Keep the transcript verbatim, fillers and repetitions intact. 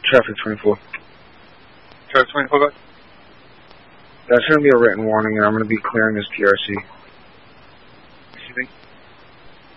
Traffic twenty-four. Traffic twenty-four, go ahead. That's going to be a written warning, and I'm going to be clearing this P R C. Excuse me?